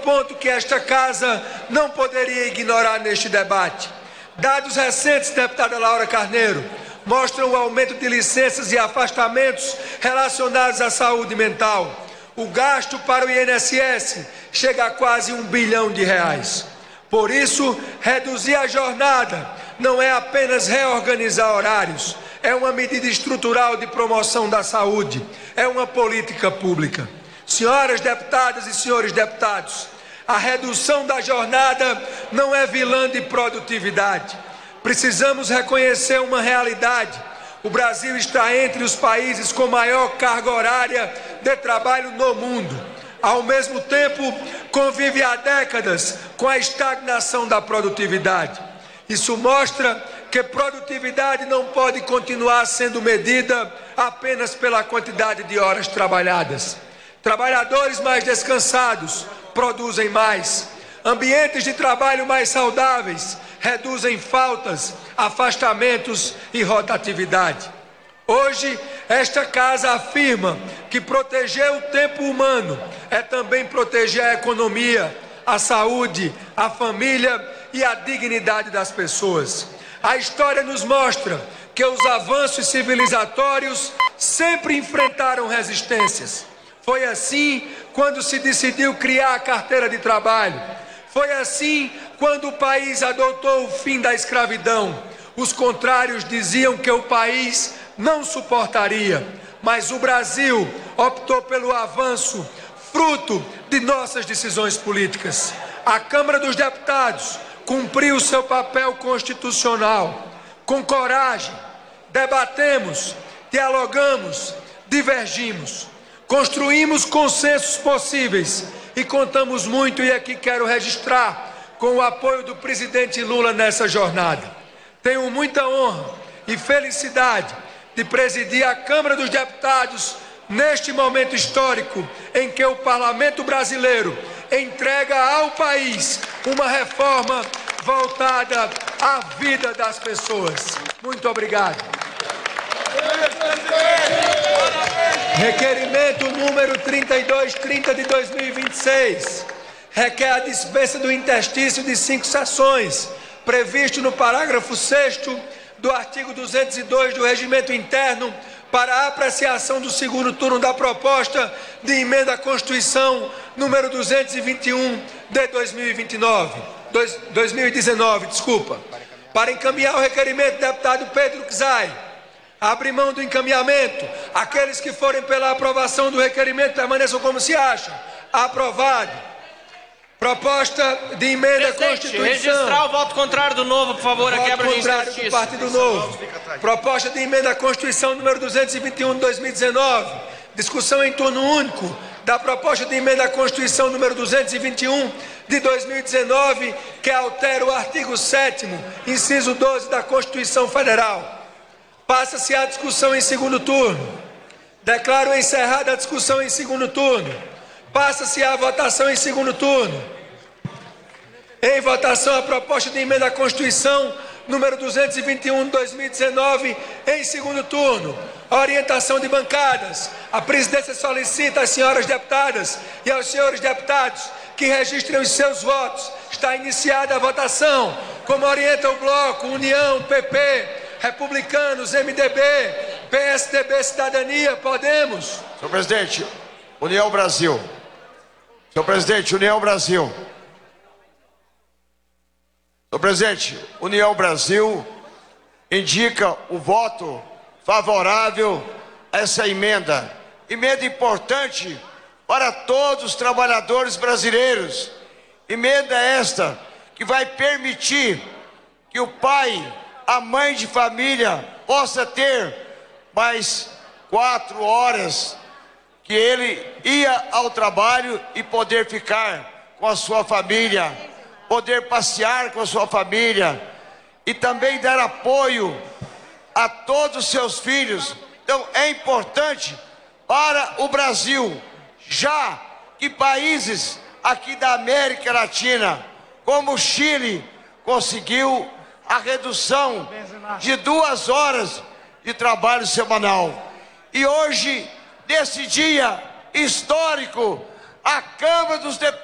ponto que esta casa não poderia ignorar neste debate. Dados recentes, deputada Laura Carneiro, mostram o aumento de licenças e afastamentos relacionados à saúde mental. O gasto para o INSS chega a quase R$1 bilhão. Por isso, reduzir a jornada não é apenas reorganizar horários, é uma medida estrutural de promoção da saúde, é uma política pública. Senhoras deputadas e senhores deputados, a redução da jornada não é vilã de produtividade. Precisamos reconhecer uma realidade. O Brasil está entre os países com maior carga horária de trabalho no mundo. Ao mesmo tempo, convive há décadas com a estagnação da produtividade. Isso mostra que produtividade não pode continuar sendo medida apenas pela quantidade de horas trabalhadas. Trabalhadores mais descansados produzem mais. Ambientes de trabalho mais saudáveis reduzem faltas, afastamentos e rotatividade. Hoje, esta casa afirma que proteger o tempo humano é também proteger a economia, a saúde, a família e a dignidade das pessoas. A história nos mostra que os avanços civilizatórios sempre enfrentaram resistências. Foi assim quando se decidiu criar a carteira de trabalho. Foi assim quando o país adotou o fim da escravidão. Os contrários diziam que o país não suportaria, mas o Brasil optou pelo avanço, fruto de nossas decisões políticas. A Câmara dos Deputados cumpriu seu papel constitucional. Com coragem, debatemos, dialogamos, divergimos. Construímos consensos possíveis e contamos muito, e aqui quero registrar, com o apoio do presidente Lula nessa jornada. Tenho muita honra e felicidade de presidir a Câmara dos Deputados neste momento histórico em que o Parlamento brasileiro entrega ao país uma reforma voltada à vida das pessoas. Muito obrigado. Requerimento número 3230 de 2026 requer a dispensa do interstício de 5 sessões, previsto no parágrafo 6º do artigo 202 do Regimento Interno, para a apreciação do segundo turno da proposta de emenda à Constituição número 221 de 2019, para encaminhar o requerimento do deputado Pedro Czai. Abre mão do encaminhamento. Aqueles que forem pela aprovação do requerimento permaneçam como se acham. Aprovado. Proposta de emenda à Constituição. Registrar o voto contrário do Novo, por favor, a quebra de interstício. Do Partido Novo. Proposta de emenda à Constituição número 221 de 2019. Discussão em turno único da proposta de emenda à Constituição número 221 de 2019, que altera o artigo 7º, inciso 12 da Constituição Federal. Passa-se a discussão em segundo turno. Declaro encerrada a discussão em segundo turno. Passa-se a votação em segundo turno. Em votação a proposta de emenda à Constituição número 221 de 2019, em segundo turno. Orientação de bancadas. A presidência solicita às senhoras deputadas e aos senhores deputados que registrem os seus votos. Está iniciada a votação. Como orienta o Bloco, União, PP, Republicanos, MDB, PSDB, Cidadania, Podemos. Senhor presidente, União Brasil. Senhor presidente, União Brasil. Senhor presidente, União Brasil indica o voto favorável a essa emenda. Emenda importante para todos os trabalhadores brasileiros. Emenda esta que vai permitir que o pai, a mãe de família, possa ter mais 4 horas que ele ia ao trabalho e poder ficar com a sua família, poder passear com a sua família e também dar apoio a todos os seus filhos. Então é importante para o Brasil, já que países aqui da América Latina, como o Chile, conseguiu a redução de 2 horas de trabalho semanal. E hoje, nesse dia histórico, a Câmara dos Deputados